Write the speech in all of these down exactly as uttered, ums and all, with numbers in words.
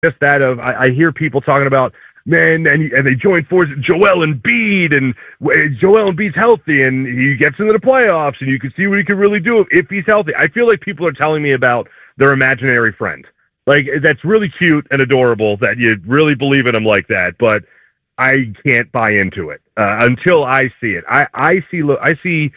just that of I, I hear people talking about, man, and and they join forces, Joel Embiid, and Joel Embiid's healthy, and he gets into the playoffs, and you can see what he could really do if he's healthy. I feel like people are telling me about their imaginary friend. Like, that's really cute and adorable that you really believe in him like that, but I can't buy into it uh, until I see it. I, I see I see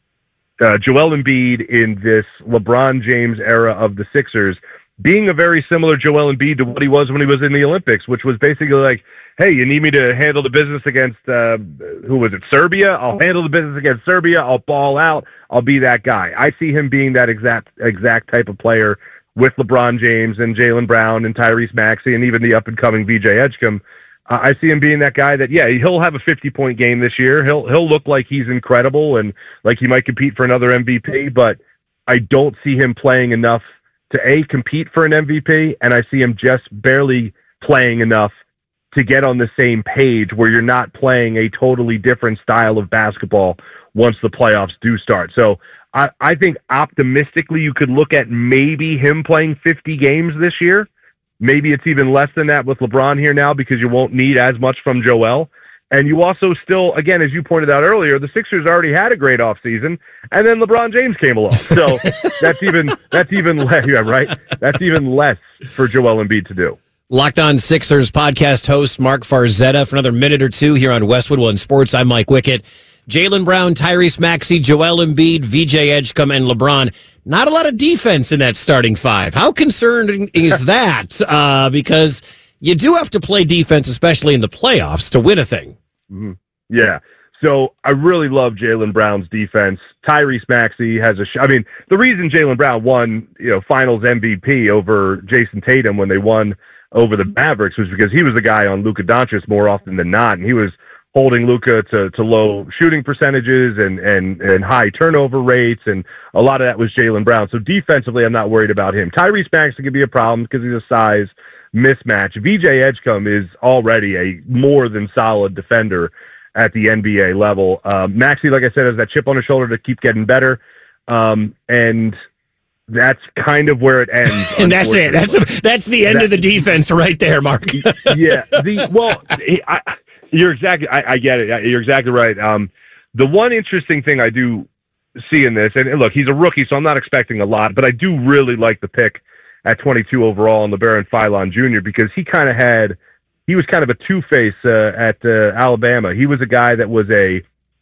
uh, Joel Embiid in this LeBron James era of the Sixers being a very similar Joel Embiid to what he was when he was in the Olympics, which was basically like, hey, you need me to handle the business against, uh, who was it, Serbia? I'll handle the business against Serbia. I'll ball out. I'll be that guy. I see him being that exact exact type of player with LeBron James and Jaylen Brown and Tyrese Maxey and even the up-and-coming V J Edgecombe. Uh, I see him being that guy that, yeah, he'll have a fifty-point game this year. He'll he'll look like he's incredible and like he might compete for another M V P, but I don't see him playing enough to, A, compete for an M V P, and I see him just barely playing enough to get on the same page where you're not playing a totally different style of basketball once the playoffs do start. So I, I think optimistically you could look at maybe him playing fifty games this year. Maybe it's even less than that with LeBron here now because you won't need as much from Joel. And you also still, again, as you pointed out earlier, the Sixers already had a great offseason, and then LeBron James came along. So that's even that's even less, yeah, right? That's even less for Joel Embiid to do. Locked On Sixers podcast host Mark Farzetta for another minute or two here on Westwood One Sports. I'm Mike Wickett. Jaylen Brown, Tyrese Maxey, Joel Embiid, V J Edgecombe, and LeBron. Not a lot of defense in that starting five. How concerning is that? Uh, because you do have to play defense, especially in the playoffs, to win a thing. Mm-hmm. Yeah. So I really love Jaylen Brown's defense. Tyrese Maxey has a sh- I mean, the reason Jaylen Brown won, you know, finals M V P over Jason Tatum when they won over the Mavericks was because he was the guy on Luka Doncic more often than not, and he was holding Luka to, to low shooting percentages and, and, and high turnover rates, and a lot of that was Jaylen Brown. So defensively, I'm not worried about him. Tyrese Maxey could be a problem because he's a size mismatch. V J Edgecombe is already a more than solid defender at the N B A level. Um, Maxey, like I said, has that chip on his shoulder to keep getting better, um, and that's kind of where it ends. And that's it. That's that's the end that, of the defense right there, Mark. yeah. The well, I, you're exactly. I, I get it. You're exactly right. Um, the one interesting thing I do see in this, and look, he's a rookie, so I'm not expecting a lot, but I do really like the pick at twenty-two overall on LeBaron Philon Junior because he kind of had, he was kind of a two-face uh, at uh, Alabama. He was a guy that was a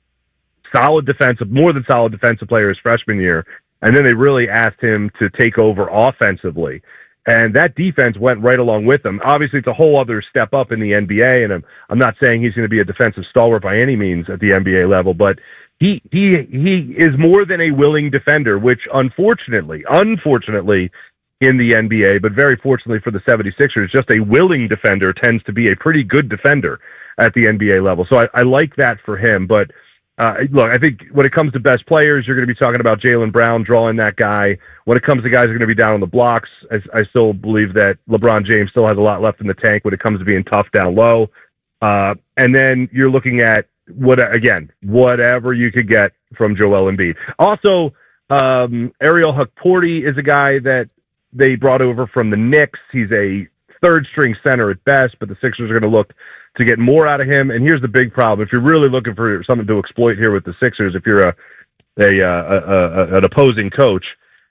solid defensive, more than solid defensive player his freshman year, and then they really asked him to take over offensively. And that defense went right along with him. Obviously, it's a whole other step up in the N B A, and I'm, I'm not saying he's going to be a defensive stalwart by any means at the N B A level, but he he he is more than a willing defender, which unfortunately, unfortunately, in the N B A, but very fortunately for the seventy-sixers, just a willing defender tends to be a pretty good defender at the N B A level. So I, I like that for him, but Uh, look, I think when it comes to best players, you're going to be talking about Jaylen Brown drawing that guy. When it comes to guys who are going to be down on the blocks, I, I still believe that LeBron James still has a lot left in the tank when it comes to being tough down low. Uh, and then you're looking at, what again, whatever you could get from Joel Embiid. Also, um, Ariel Hukporti is a guy that they brought over from the Knicks. He's a third-string center at best, but the Sixers are going to look to get more out of him. And here's the big problem. If you're really looking for something to exploit here with the Sixers, if you're a, a, a, a, a an opposing coach,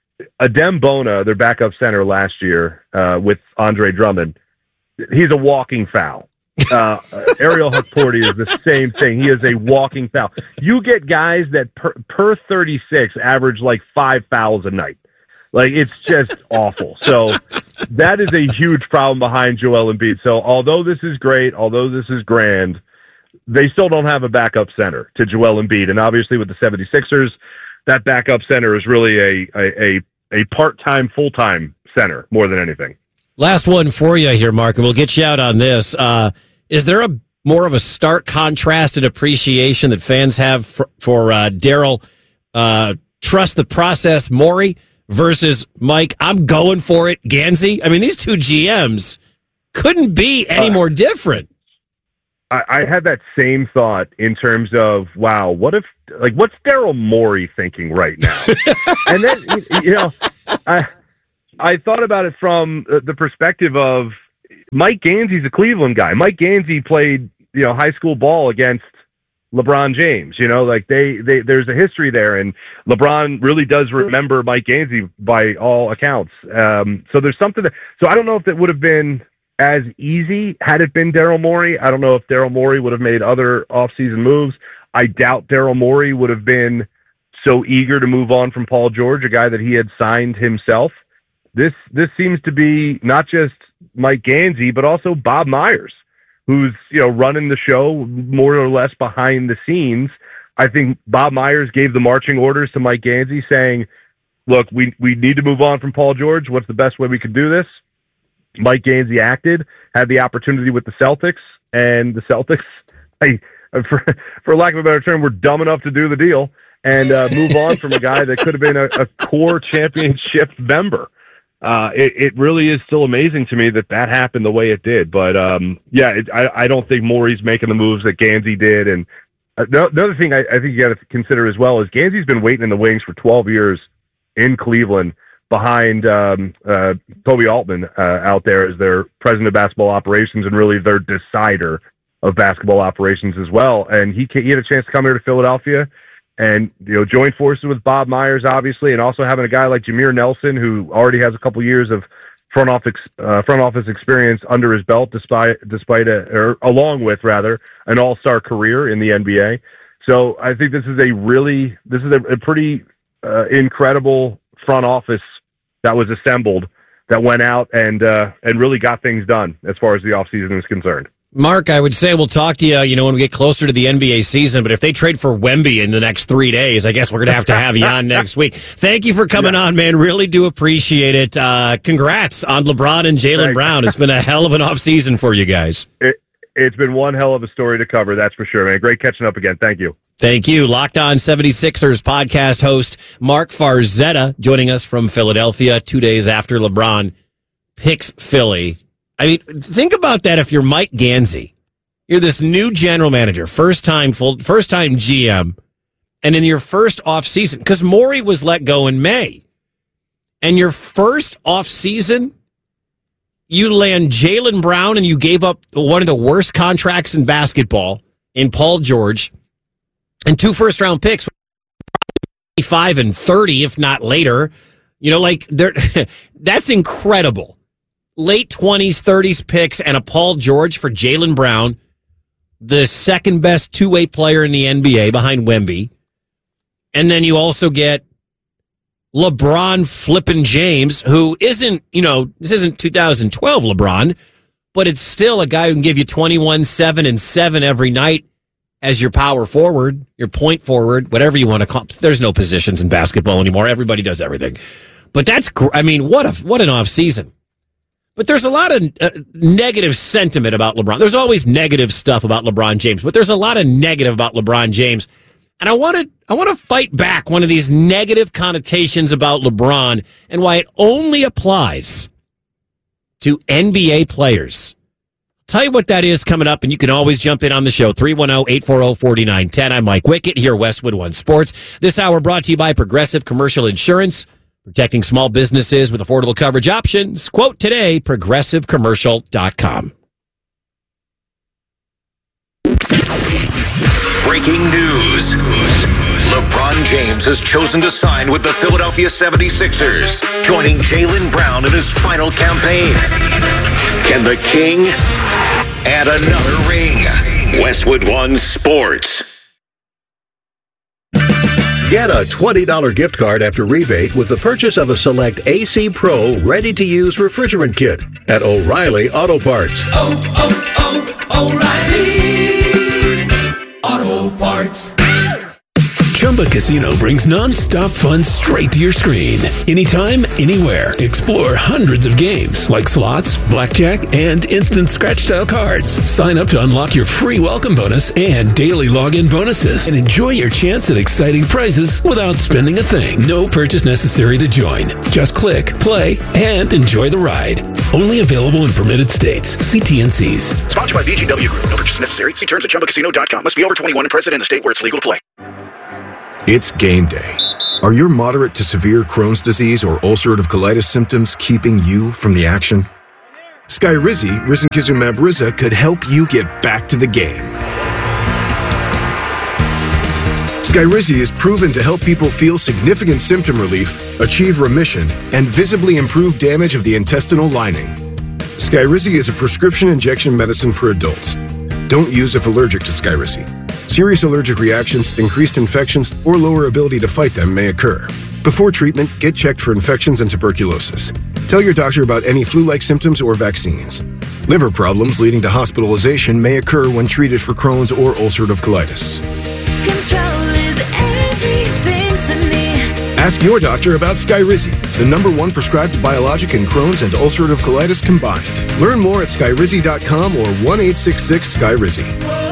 Adem Bona, their backup center last year uh, with Andre Drummond, he's a walking foul. Uh, Ariel Hukporti is the same thing. He is a walking foul. You get guys that per, per thirty-six average like five fouls a night. Like, it's just awful. So that is a huge problem behind Joel Embiid. So although this is great, although this is grand, they still don't have a backup center to Joel Embiid. And obviously with the seventy-sixers, that backup center is really a a, a, a part-time, full-time center more than anything. Last one for you here, Mark, and we'll get you out on this. Uh, is there a more of a stark contrast and appreciation that fans have for, for uh, Daryl uh, Trust the Process Morey versus Mike, I'm going for it, Gansey? I mean, these two G Ms couldn't be any uh, more different. I, I had that same thought in terms of, wow, what if, like, what's Daryl Morey thinking right now? And then, you know, I I thought about it from the perspective of, Mike Gansey's a Cleveland guy. Mike Gansey played, you know, high school ball against LeBron James. You know, like they, they there's a history there, and LeBron really does remember Mike Gansey by all accounts. Um, so there's something that, so I don't know if that would have been as easy had it been Daryl Morey. I don't know if Daryl Morey would have made other offseason moves. I doubt Daryl Morey would have been so eager to move on from Paul George, a guy that he had signed himself. This this seems to be not just Mike Gansey, but also Bob Myers, who's, you know, running the show more or less behind the scenes. I think Bob Myers gave the marching orders to Mike Gansey saying, look, we, we need to move on from Paul George. What's the best way we could do this? Mike Gansey acted, had the opportunity with the Celtics, and the Celtics, I, for, for lack of a better term, were dumb enough to do the deal and uh, move on from a guy that could have been a, a core championship member. Uh, it, it really is still amazing to me that that happened the way it did. But, um, yeah, it, I, I don't think Morey's making the moves that Gansey did. And uh, no, another thing I, I think you got to consider as well is Gansey's been waiting in the wings for twelve years in Cleveland behind um, uh, Toby Altman uh, out there as their president of basketball operations and really their decider of basketball operations as well. And he, he had a chance to come here to Philadelphia and, you know, join forces with Bob Myers, obviously, and also having a guy like Jameer Nelson, who already has a couple years of front office uh, front office experience under his belt, despite despite a, or along with rather an all-star career in the N B A. So I think this is a really this is a, a pretty uh, incredible front office that was assembled that went out and uh, and really got things done as far as the offseason is concerned. Mark, I would say we'll talk to you, you know, when we get closer to the N B A season, but if they trade for Wemby in the next three days, I guess we're going to have to have you on next week. Thank you for coming yeah. on, man. Really do appreciate it. Uh, congrats on LeBron and Jaylen Brown. It's been a hell of an offseason for you guys. It, it's been one hell of a story to cover, that's for sure, man. Great catching up again. Thank you. Thank you. Locked On seventy-sixers podcast host Mark Farzetta joining us from Philadelphia two days after LeBron picks Philly. I mean, think about that if you're Mike Gansey. You're this new general manager, first time full, first time G M, and in your first offseason, because Morey was let go in May, and your first offseason, you land Jaylen Brown and you gave up one of the worst contracts in basketball in Paul George, and two first-round picks, five and thirty, if not later. You know, like, that's incredible. Late twenties, thirties picks, and a Paul George for Jaylen Brown, the second best two-way player in the N B A behind Wemby. And then you also get LeBron flipping James, who isn't, you know, this isn't two thousand twelve LeBron, but it's still a guy who can give you twenty-one, seven, and seven every night as your power forward, your point forward, whatever you want to call it. There's no positions in basketball anymore. Everybody does everything. But that's, I mean, what a what an offseason. But there's a lot of uh, negative sentiment about LeBron. There's always negative stuff about LeBron James, but there's a lot of negative about LeBron James. And I want to I want to fight back one of these negative connotations about LeBron and why it only applies to N B A players. I'll tell you what that is coming up, and you can always jump in on the show. three one zero, eight four zero, four nine one zero. I'm Mike Wickett here, Westwood One Sports. This hour brought to you by Progressive Commercial Insurance. Protecting small businesses with affordable coverage options. Quote today, progressive commercial dot com. Breaking news. LeBron James has chosen to sign with the Philadelphia seventy-sixers, joining Jaylen Brown in his final campaign. Can the King add another ring? Westwood One Sports. Get a twenty dollars gift card after rebate with the purchase of a select A C Pro ready-to-use refrigerant kit at O'Reilly Auto Parts. Oh, oh, oh, O'Reilly Auto Parts. Chumba Casino brings non-stop fun straight to your screen. Anytime, anywhere. Explore hundreds of games like slots, blackjack, and instant scratch-style cards. Sign up to unlock your free welcome bonus and daily login bonuses. And enjoy your chance at exciting prizes without spending a thing. No purchase necessary to join. Just click, play, and enjoy the ride. Only available in permitted states. See T N Cs. Sponsored by V G W Group. No purchase necessary. See terms at chumba casino dot com. Must be over twenty-one and present in the state where it's legal to play. It's game day. Are your moderate to severe Crohn's disease or ulcerative colitis symptoms keeping you from the action? Skyrizi, risankizumab Riza, could help you get back to the game. Skyrizi is proven to help people feel significant symptom relief, achieve remission, and visibly improve damage of the intestinal lining. Skyrizi is a prescription injection medicine for adults. Don't use if allergic to Skyrizi. Serious allergic reactions, increased infections, or lower ability to fight them may occur. Before treatment, get checked for infections and tuberculosis. Tell your doctor about any flu-like symptoms or vaccines. Liver problems leading to hospitalization may occur when treated for Crohn's or ulcerative colitis. Control is everything to me. Ask your doctor about Skyrizi, the number one prescribed biologic in Crohn's and ulcerative colitis combined. Learn more at skyrizi dot com or one eight six six Skyrizi.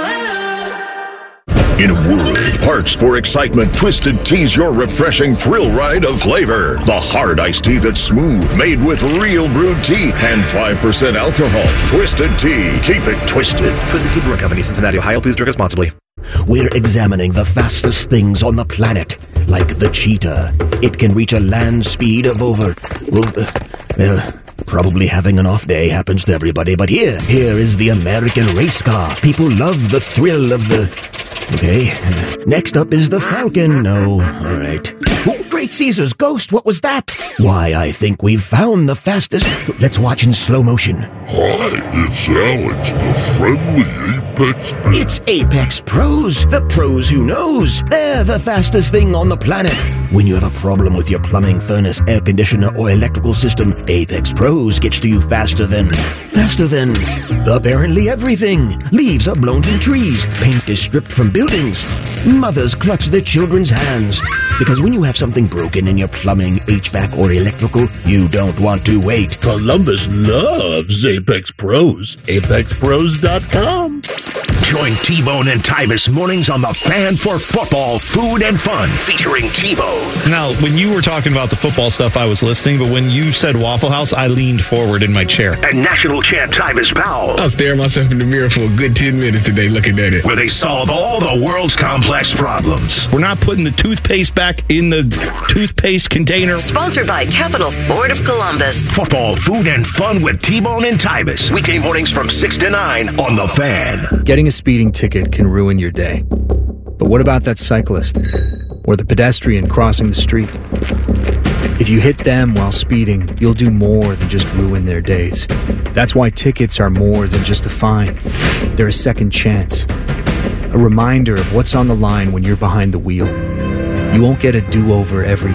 In a world parched for excitement, Twisted Tea's your refreshing thrill ride of flavor. The hard iced tea that's smooth, made with real brewed tea and five percent alcohol. Twisted Tea. Keep it twisted. Twisted Tea Brewing Company, Cincinnati, Ohio. Please drink responsibly. We're examining the fastest things on the planet, like the cheetah. It can reach a land speed of over... over well, probably having an off day happens to everybody, but here, here is the American race car. People love the thrill of the... Okay, next up is the Falcon. No, all right. Oh, Great Caesar's ghost, what was that? Why, I think we've found the fastest... Let's watch in slow motion. Hi, it's Alex, the friendly Apex... It's Apex Pros, the pros who knows. They're the fastest thing on the planet. When you have a problem with your plumbing, furnace, air conditioner, or electrical system, Apex Pros gets to you faster than... Faster than... apparently everything. Leaves are blown from trees. Paint is stripped from buildings. Mothers clutch their children's hands. Because when you have something broken in your plumbing, H V A C, or electrical, you don't want to wait. Columbus loves Apex Pros. Apex Pros dot com. Join T-Bone and Tyvis mornings on The Fan for football, food, and fun, featuring T-Bone. Now, when you were talking about the football stuff, I was listening, but when you said Waffle House, I leaned forward in my chair. And national champ Tyvis Powell. I was staring myself in the mirror for a good ten minutes today looking at it. Where they solve all the world's complex problems. We're not putting the toothpaste back in the toothpaste container. Sponsored by Capital Ford of Columbus. Football, food, and fun with T-Bone and Tyvis. Weekday mornings from six to nine on The Fan. Getting a speeding ticket can ruin your day. But what about that cyclist? Or the pedestrian crossing the street? If you hit them while speeding, you'll do more than just ruin their days. That's why tickets are more than just a fine. They're a second chance. A reminder of what's on the line when you're behind the wheel. You won't get a do-over every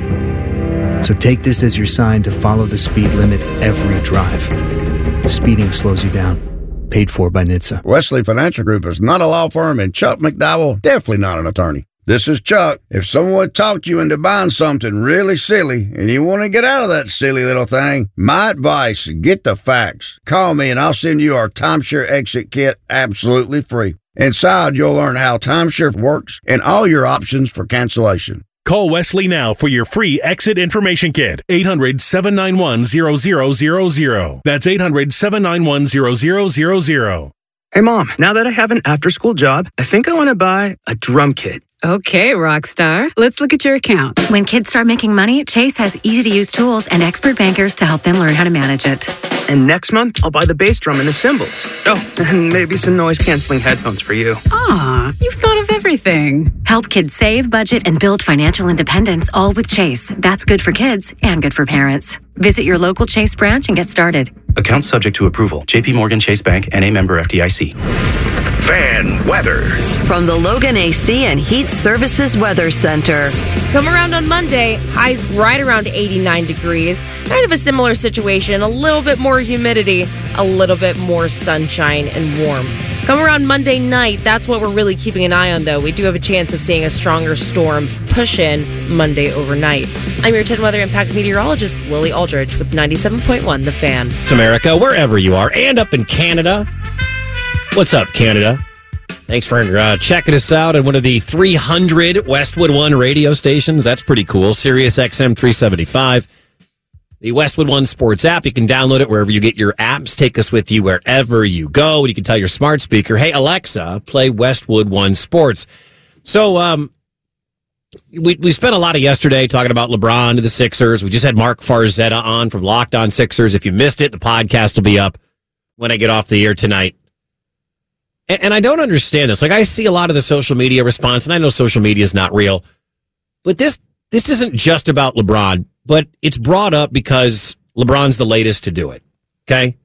time. So take this as your sign to follow the speed limit every drive. Speeding slows you down. Paid for by N H T S A. Wesley Financial Group is not a law firm, and Chuck McDowell definitely not an attorney. This is Chuck. If someone talked you into buying something really silly and you want to get out of that silly little thing, my advice, get the facts. Call me and I'll send you our timeshare exit kit absolutely free. Inside, you'll learn how timeshare works and all your options for cancellation. Call Wesley now for your free exit information kit. eight hundred, seven nine one, zero zero zero zero. That's eight hundred, seven nine one, zero zero zero zero. Hey, Mom, now that I have an after-school job, I think I want to buy a drum kit. Okay, Rockstar. Let's look at your account. When kids start making money, Chase has easy-to-use tools and expert bankers to help them learn how to manage it. And next month, I'll buy the bass drum and the cymbals. Oh, and maybe some noise-canceling headphones for you. Aw, you've thought of everything. Help kids save, budget, and build financial independence, all with Chase. That's good for kids and good for parents. Visit your local Chase branch and get started. Account subject to approval. J P Morgan Chase Bank, N A member F D I C. Fan weather. From the Logan A C and Heat Services Weather Center. Come around on Monday, highs right around eighty-nine degrees. Kind of a similar situation, a little bit more humidity, a little bit more sunshine and warm. Come around Monday night, that's what we're really keeping an eye on, though. We do have a chance of seeing a stronger storm push in Monday overnight. I'm your ten Weather Impact meteorologist, Lily Aldridge, with ninety-seven point one The Fan. It's America, wherever you are, and up in Canada. What's up, Canada? Thanks for uh, checking us out on one of the three hundred Westwood One radio stations. That's pretty cool. Sirius X M three seventy-five. The Westwood One Sports app. You can download it wherever you get your apps. Take us with you wherever you go. You can tell your smart speaker, hey, Alexa, play Westwood One Sports. So, um, we, we spent a lot of yesterday talking about LeBron and the Sixers. We just had Mark Farzetta on from Locked On Sixers. If you missed it, the podcast will be up when I get off the air tonight. And, and I don't understand this. Like, I see a lot of the social media response, and I know social media is not real. But this this isn't just about LeBron, but it's brought up because LeBron's the latest to do it. Okay?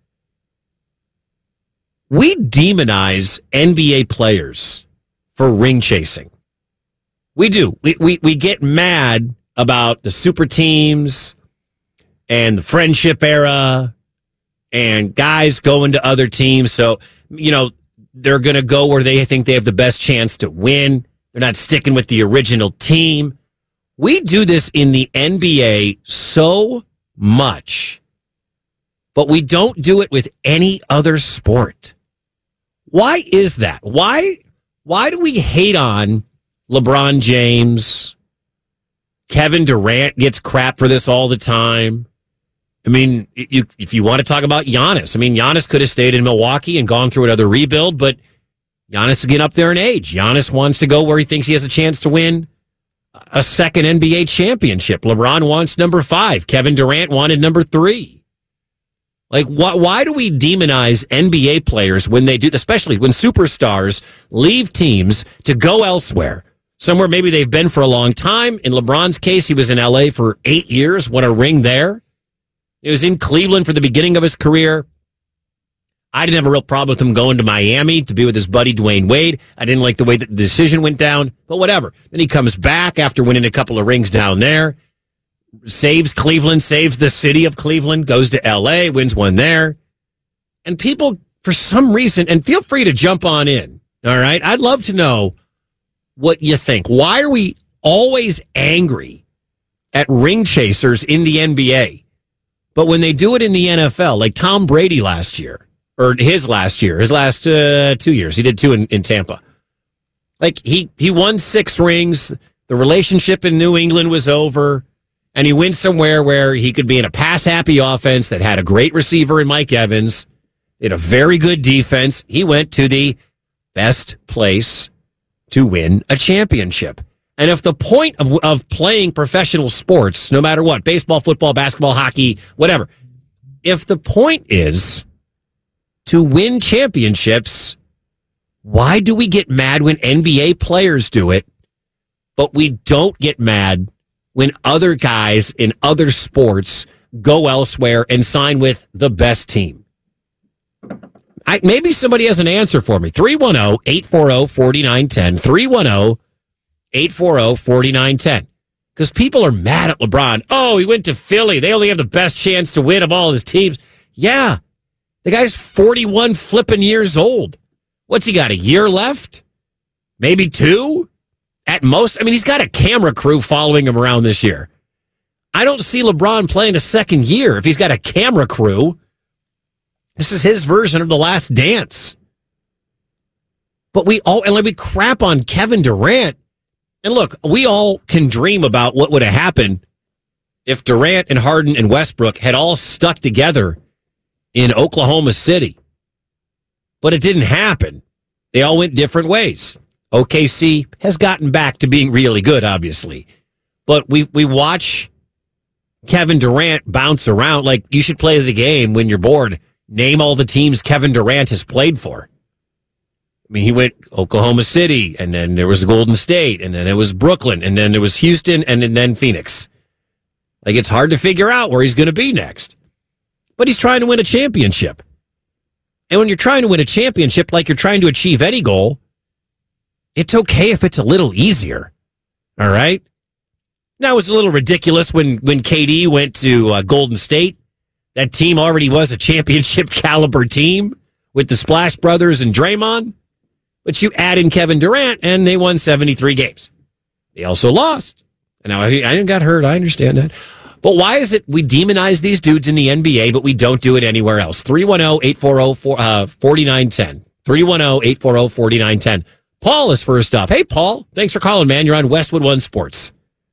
We demonize N B A players for ring chasing. We do. We, we we get mad about the super teams and the friendship era and guys going to other teams. So, you know, they're going to go where they think they have the best chance to win. They're not sticking with the original team. We do this in the N B A so much, but we don't do it with any other sport. Why is that? Why, why do we hate on LeBron James? Kevin Durant gets crap for this all the time. I mean, you, if you want to talk about Giannis, I mean, Giannis could have stayed in Milwaukee and gone through another rebuild, but Giannis is getting up there in age. Giannis wants to go where he thinks he has a chance to win a second N B A championship. LeBron wants number five. Kevin Durant wanted number three. Like, why, why do we demonize N B A players when they do, especially when superstars leave teams to go elsewhere, somewhere maybe they've been for a long time? In LeBron's case, he was in L A for eight years, won a ring there. He was in Cleveland for the beginning of his career. I didn't have a real problem with him going to Miami to be with his buddy Dwayne Wade. I didn't like the way that the decision went down, but whatever. Then he comes back after winning a couple of rings down there. Saves Cleveland, saves the city of Cleveland, goes to L A, wins one there. And people, for some reason, and feel free to jump on in, all right? I'd love to know what you think. Why are we always angry at ring chasers in the N B A? But when they do it in the N F L, like Tom Brady last year, or his last year, his last uh, two years, he did two in, in Tampa. Like, he, he won six rings, the relationship in New England was over, and he went somewhere where he could be in a pass-happy offense that had a great receiver in Mike Evans, did a very good defense. He went to the best place to win a championship. And if the point of, of playing professional sports, no matter what, baseball, football, basketball, hockey, whatever, if the point is to win championships, why do we get mad when N B A players do it, but we don't get mad when other guys in other sports go elsewhere and sign with the best team? I, maybe somebody has an answer for me. three one zero, eight four zero, four nine one zero. three one zero, eight four zero, four nine one zero. Because people are mad at LeBron. Oh, he went to Philly. They only have the best chance to win of all his teams. Yeah. The guy's forty-one flipping years old. What's he got, a year left? Maybe two? At most. I mean, he's got a camera crew following him around this year. I don't see LeBron playing a second year if he's got a camera crew. This is his version of The Last Dance. But we all, and like we crap on Kevin Durant. And look, we all can dream about what would have happened if Durant and Harden and Westbrook had all stuck together in Oklahoma City. But it didn't happen. They all went different ways. O K C has gotten back to being really good, obviously. But we we watch Kevin Durant bounce around. Like, you should play the game when you're bored. Name all the teams Kevin Durant has played for. I mean, he went Oklahoma City, and then there was Golden State, and then it was Brooklyn, and then there was Houston, and then Phoenix. Like, it's hard to figure out where he's going to be next. But he's trying to win a championship. And when you're trying to win a championship, like you're trying to achieve any goal, it's okay if it's a little easier. All right? Now, it was a little ridiculous when, when K D went to uh, Golden State. That team already was a championship caliber team with the Splash Brothers and Draymond. But you add in Kevin Durant, and they won seventy-three games. They also lost. And now, I didn't got hurt. I understand that. But why is it we demonize these dudes in the N B A, but we don't do it anywhere else? three one zero, eight four zero, four nine one zero. three one zero, eight four zero, four nine one zero. Paul is first up. Hey, Paul. Thanks for calling, man. You're on Westwood One Sports.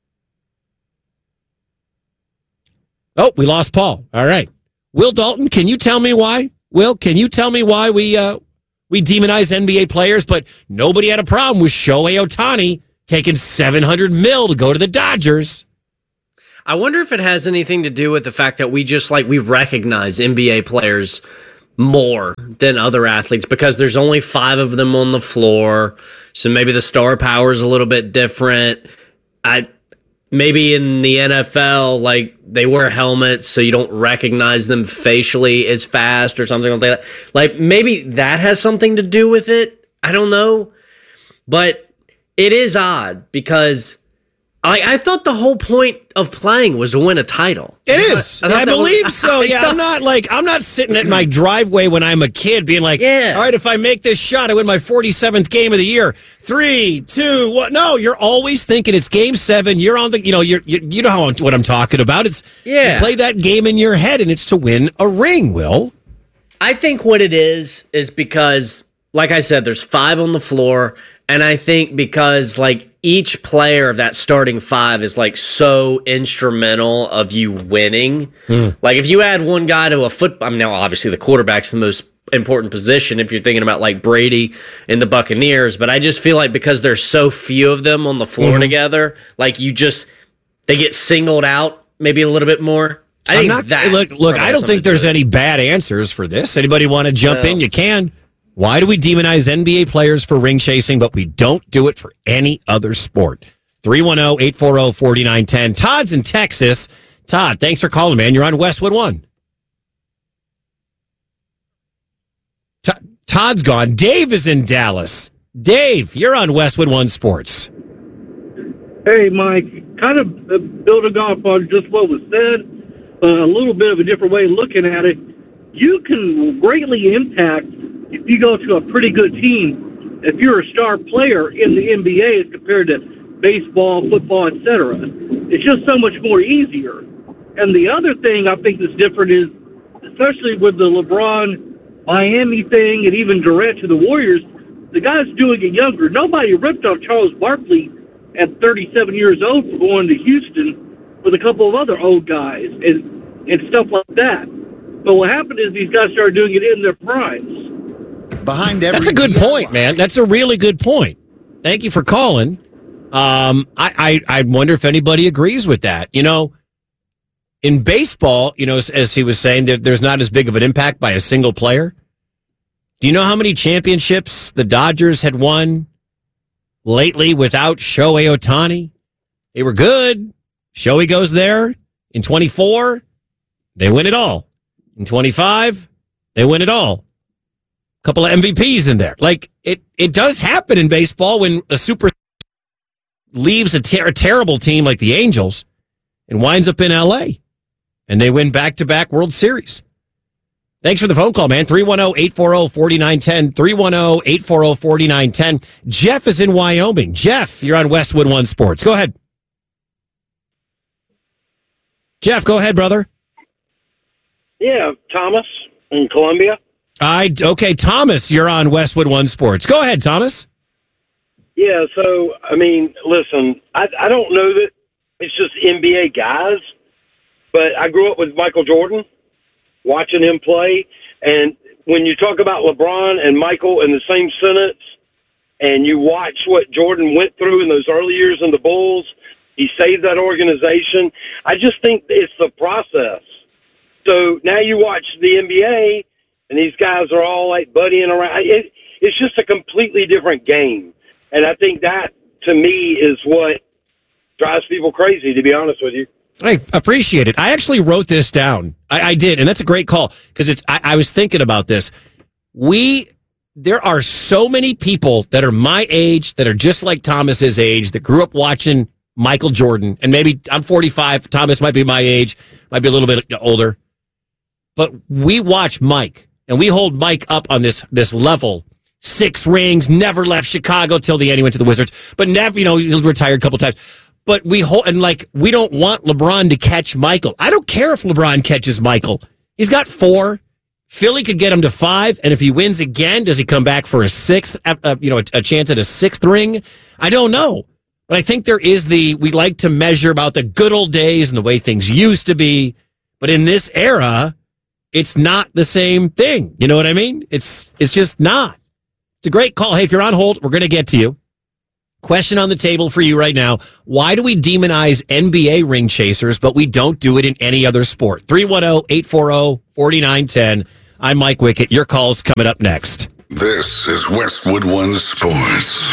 Oh, we lost Paul. All right. Will Dalton, can you tell me why? Will, can you tell me why we uh, we demonize N B A players, but nobody had a problem with Shohei Ohtani taking seven hundred mil to go to the Dodgers. I wonder if it has anything to do with the fact that we just like we recognize N B A players more than other athletes because there's only five of them on the floor. So maybe the star power is a little bit different. I maybe in the N F L, like they wear helmets so you don't recognize them facially as fast or something like that. Like maybe that has something to do with it. I don't know. But it is odd because I, I thought the whole point of playing was to win a title. It is. I, I, I believe was, so. Yeah, I'm not like I'm not sitting at my driveway when I'm a kid being like, yeah. all right, if I make this shot, I win my forty-seventh game of the year. Three, two, one. No, you're always thinking it's game seven. You're on the, you know, you're, you you know how I'm, what I'm talking about. It's yeah. You play that game in your head, and it's to win a ring. Will I think what it is is because, like I said, there's five on the floor. And I think because, like, each player of that starting five is, like, so instrumental of you winning. Mm. Like, if you add one guy to a football... I mean, now, obviously, the quarterback's the most important position if you're thinking about, like, Brady and the Buccaneers. But I just feel like because there's so few of them on the floor mm-hmm. together, like, you just... They get singled out maybe a little bit more. I think not, that... Look, look I don't think there's any bad answers for this. Anybody want to jump no. in? You can. Why do we demonize N B A players for ring chasing, but we don't do it for any other sport? three one zero, eight four zero, four nine one zero. Todd's in Texas. Todd, thanks for calling, man. You're on Westwood One. T- Todd's gone. Dave is in Dallas. Dave, you're on Westwood One Sports. Hey, Mike. Kind of uh, building off on just what was said, uh, a little bit of a different way of looking at it. You can greatly impact if you go to a pretty good team, if you're a star player in the N B A as compared to baseball, football, et cetera. It's just so much more easier. And the other thing I think that's different is, especially with the LeBron Miami thing and even Durant to the Warriors, the guy's doing it younger. Nobody ripped on Charles Barkley at thirty-seven years old for going to Houston with a couple of other old guys and, and stuff like that. But what happened is these guys started doing it in their primes. Behind every That's a good point, man. That's a really good point. Thank you for calling. Um, I, I, I wonder if anybody agrees with that. You know, in baseball, you know, as, as he was saying, there, there's not as big of an impact by a single player. Do you know how many championships the Dodgers had won lately without Shohei Ohtani? They were good. Shohei goes there. In twenty-four, they win it all. In twenty-five, they win it all. Couple of M V Ps in there. Like, it, it does happen in baseball when a super leaves a, ter- a terrible team like the Angels and winds up in L A and they win back-to-back World Series. Thanks for the phone call, man. three one zero, eight four zero, four nine one zero. three one zero, eight four zero, four nine one zero. Jeff is in Wyoming. Jeff, you're on Westwood One Sports. Go ahead. Jeff, go ahead, brother. Yeah, Thomas in Columbia. I okay, Thomas, you're on Westwood One Sports. Go ahead, Thomas. Yeah, so I mean, listen, I I don't know that it's just N B A guys, but I grew up with Michael Jordan, watching him play, and when you talk about LeBron and Michael in the same sentence, and you watch what Jordan went through in those early years in the Bulls, he saved that organization. I just think it's the process. So now you watch the N B A. And these guys are all like buddying around. It, it's just a completely different game. And I think that, to me, is what drives people crazy, to be honest with you. I appreciate it. I actually wrote this down. I, I did, and that's a great call because it's. I, I was thinking about this. We, there are so many people that are my age, that are just like Thomas's age, that grew up watching Michael Jordan. And maybe I'm forty-five. Thomas might be my age, might be a little bit older. But we watch Mike. And we hold Mike up on this this level. Six rings, never left Chicago till the end. He went to the Wizards, but never, you know, he was retired a couple times. But we hold, and like, we don't want LeBron to catch Michael. I don't care if LeBron catches Michael. He's got four. Philly could get him to five, and if he wins again, does he come back for a sixth, uh, you know, a, a chance at a sixth ring? I don't know. But I think there is the, we like to measure about the good old days and the way things used to be. But in this era, it's not the same thing. You know what I mean? It's it's just not. It's a great call. Hey, if you're on hold, we're going to get to you. Question on the table for you right now. Why do we demonize N B A ring chasers, but we don't do it in any other sport? three one zero, eight four zero, four nine one zero. I'm Mike Wickett. Your call's coming up next. This is Westwood One Sports.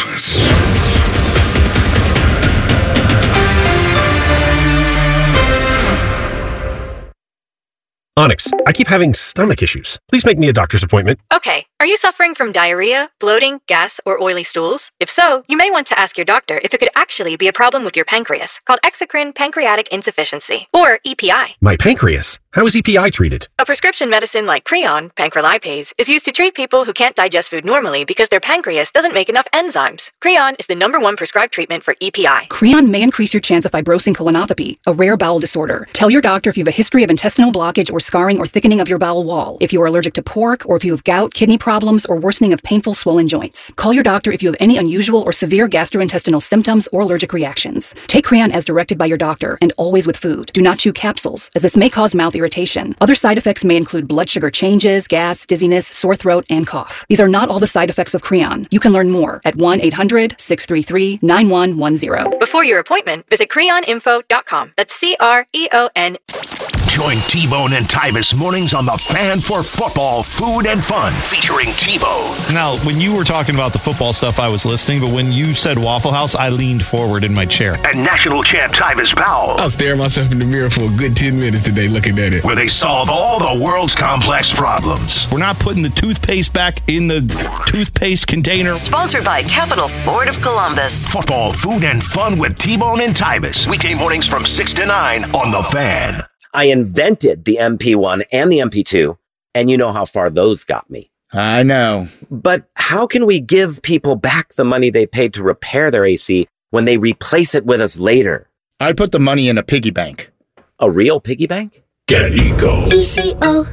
Onyx, I keep having stomach issues. Please make me a doctor's appointment. Okay, are you suffering from diarrhea, bloating, gas, or oily stools? If so, you may want to ask your doctor if it could actually be a problem with your pancreas, called exocrine pancreatic insufficiency, or E P I. My pancreas? How is E P I treated? A prescription medicine like Creon, pancrelipase, is used to treat people who can't digest food normally because their pancreas doesn't make enough enzymes. Creon is the number one prescribed treatment for E P I. Creon may increase your chance of fibrosing colonopathy, a rare bowel disorder. Tell your doctor if you have a history of intestinal blockage or scarring or thickening of your bowel wall, if you are allergic to pork, or if you have gout, kidney problems, or worsening of painful swollen joints. Call your doctor if you have any unusual or severe gastrointestinal symptoms or allergic reactions. Take Creon as directed by your doctor, and always with food. Do not chew capsules, as this may cause mouth irritation. Other side effects may include blood sugar changes, gas, dizziness, sore throat, and cough. These are not all the side effects of Creon. You can learn more at one eight hundred, six three three, nine one one zero. Before your appointment, visit creon info dot com. That's C R E O N. Join T-Bone and Tyvis mornings on the Fan for Football, Food and Fun, featuring T-Bone. Now, when you were talking about the football stuff, I was listening, but when you said Waffle House, I leaned forward in my chair. And national champ Tyvis Powell. I was staring myself in the mirror for a good ten minutes today looking at it. Where they solve all the world's complex problems. We're not putting the toothpaste back in the toothpaste container. Sponsored by Capital Ford of Columbus. Football, Food and Fun with T-Bone and Tyvis. Weekday mornings from six to nine on The Fan. I invented the M P one and the M P two, and you know how far those got me. I know. But how can we give people back the money they paid to repair their A C when they replace it with us later? I put the money in a piggy bank. A real piggy bank? Get Eco. E C O.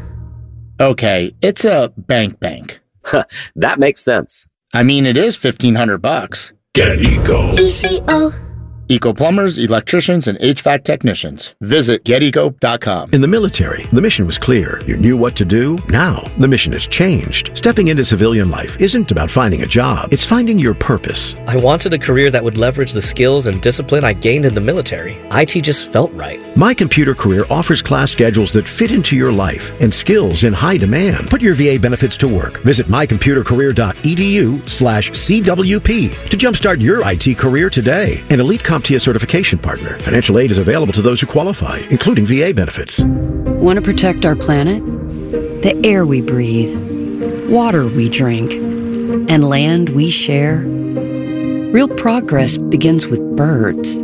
Okay, it's a bank bank. That makes sense. I mean, it is fifteen hundred bucks. Get Eco. E C O. Eco plumbers, electricians, and H V A C technicians. Visit get eco dot com. In the military, the mission was clear. You knew what to do. Now, the mission has changed. Stepping into civilian life isn't about finding a job. It's finding your purpose. I wanted a career that would leverage the skills and discipline I gained in the military. I T just felt right. My Computer Career offers class schedules that fit into your life and skills in high demand. Put your V A benefits to work. Visit my computer career dot e d u slash C W P to jumpstart your I T career today. An elite CompTIA certification partner. Financial aid is available to those who qualify, including V A benefits. Want to protect our planet? The air we breathe, water we drink, and land we share? Real progress begins with birds.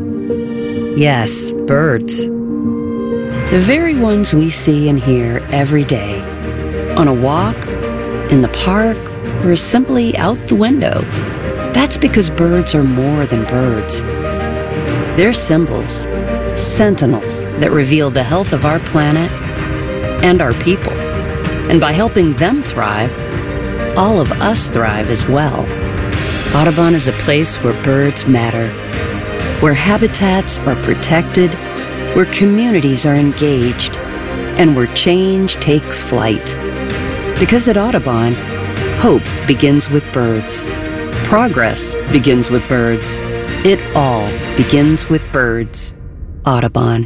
Yes, birds. The very ones we see and hear every day. On a walk, in the park, or simply out the window. That's because birds are more than birds. They're symbols, sentinels that reveal the health of our planet and our people. And by helping them thrive, all of us thrive as well. Audubon is a place where birds matter, where habitats are protected, where communities are engaged, and where change takes flight. Because at Audubon, hope begins with birds. Progress begins with birds. It all begins with birds. Audubon.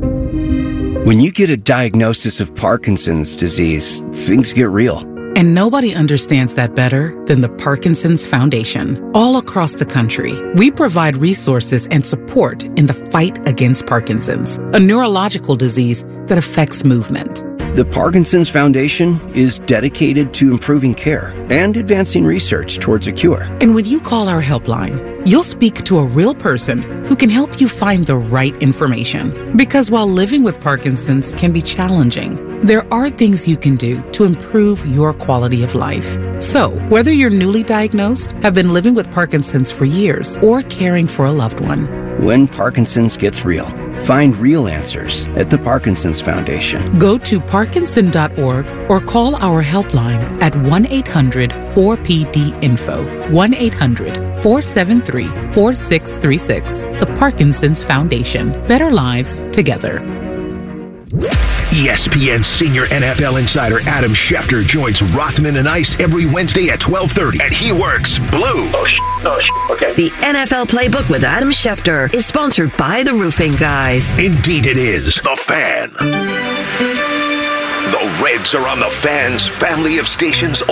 When you get a diagnosis of Parkinson's disease, things get real. And nobody understands that better than the Parkinson's Foundation. All across the country, we provide resources and support in the fight against Parkinson's, a neurological disease that affects movement. The Parkinson's Foundation is dedicated to improving care and advancing research towards a cure. And when you call our helpline, you'll speak to a real person who can help you find the right information. Because while living with Parkinson's can be challenging, there are things you can do to improve your quality of life. So, whether you're newly diagnosed, have been living with Parkinson's for years, or caring for a loved one, when Parkinson's gets real, find real answers at the Parkinson's Foundation. Go to parkinson dot org or call our helpline at one eight hundred four P D info, one eight hundred four seven three four six three six. The Parkinson's Foundation. Better lives together. E S P N senior N F L insider Adam Schefter joins Rothman and Ice every Wednesday at twelve thirty, and he works blue. Oh, sh- oh sh- okay. The N F L Playbook with Adam Schefter is sponsored by the Roofing Guys. Indeed it is. The Fan. The Reds are on the Fan's family of stations